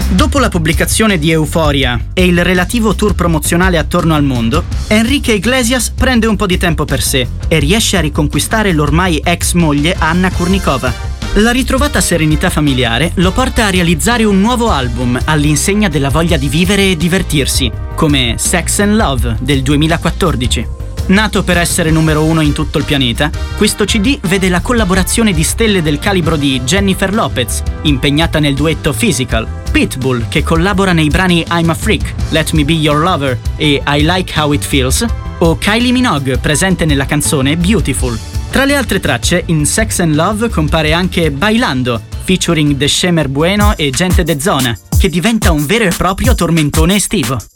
Dopo la pubblicazione di Euphoria e il relativo tour promozionale attorno al mondo, Enrique Iglesias prende un po' di tempo per sé e riesce a riconquistare l'ormai ex moglie Anna Kurnikova. La ritrovata serenità familiare lo porta a realizzare un nuovo album all'insegna della voglia di vivere e divertirsi, come Sex and Love del 2014. Nato per essere numero 1 in tutto il pianeta, questo CD vede la collaborazione di stelle del calibro di Jennifer Lopez, impegnata nel duetto Physical, Pitbull, che collabora nei brani I'm a Freak, Let Me Be Your Lover e I Like How It Feels, o Kylie Minogue, presente nella canzone Beautiful. Tra le altre tracce, in Sex and Love compare anche Bailando, featuring The Shemer Bueno e Gente de Zona, che diventa un vero e proprio tormentone estivo.